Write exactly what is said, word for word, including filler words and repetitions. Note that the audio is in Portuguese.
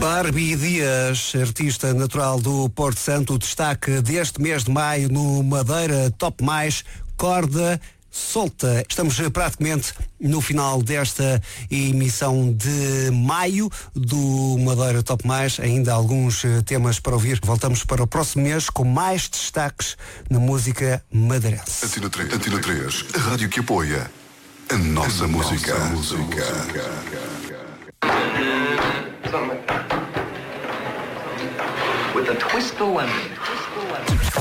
Barbie Dias, artista natural do Porto Santo, destaque deste mês de maio no Madeira Top Mais, corda solta. Estamos praticamente no final desta emissão de maio do Madeira Top Mais. Ainda alguns temas para ouvir. Voltamos para o próximo mês com mais destaques na música madeirense. Antena três, Antena três, a rádio que apoia a nossa a música. Nossa música. With a twist of lemon.